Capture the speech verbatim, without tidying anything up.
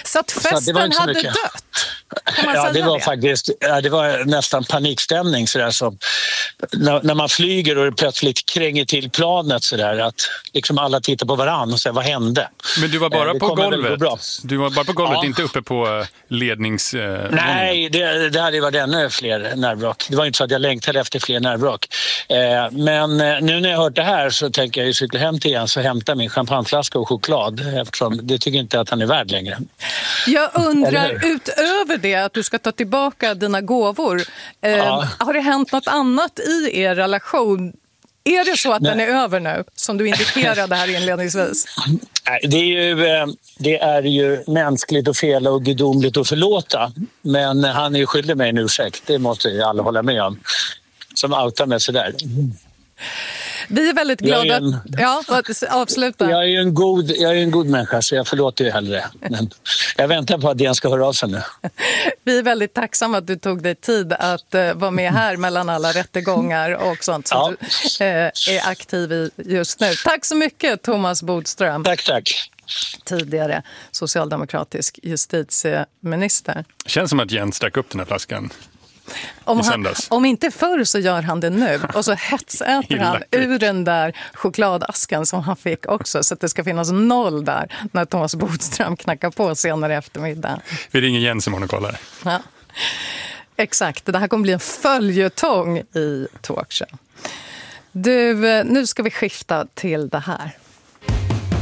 Så att festen så det var inte så hade mycket. dött? Kan man ja, säga det var det? faktiskt ja, det var nästan panikstämning så där, som när, när man flyger och det plötsligt kränger till planet så där, att liksom alla tittar på varandra och säger vad hände? Men du var bara det på golvet. Bra. Du var bara på golvet, Ja. inte uppe på lednings eh, Nej, det, det hade varit ännu fler nervvrak. Det var inte så att jag längtade efter fler nervvrak. Eh, men eh, nu när jag hört det här så tänker jag ju cykla hem till igen så hämta min champagneflaska och choklad eftersom det tycker inte att han är värd längre. Jag undrar, utöver det att du ska ta tillbaka dina gåvor, eh, Ja. har det hänt något annat i er relation? Är det så att Nej. den är över nu, som du indikerade här inledningsvis? Nej, det är ju, eh, det är ju mänskligt och fel och gudomligt att förlåta. Men han är ju skyldig mig en ursäkt, det måste ju alla hålla med om. Som outar mig sådär. Vi är väldigt glada Jag är en- att... Ja, att avsluta. Jag är ju en god, jag är en god människa så jag förlåter ju hellre. Men jag väntar på att den ska höra av sig nu. Vi är väldigt tacksamma att du tog dig tid att uh, vara med här mellan alla rättegångar och sånt som Ja. du uh, är aktiv i just nu. Tack så mycket, Thomas Bodström. Tack, tack. Tidigare socialdemokratisk justitieminister. Känns som att Jens stack upp den här flaskan. Om, I han, söndags. om inte förr så gör han det nu. Och så hetsäter han Illa. ur den där chokladasken som han fick också. Så att det ska finnas noll där när Thomas Bodström knackar på senare i eftermiddag. Vi ringer Jens imorgon och kollar. Ja. Exakt, det här kommer bli en följetong i talkshow. Du, nu ska vi skifta till det här.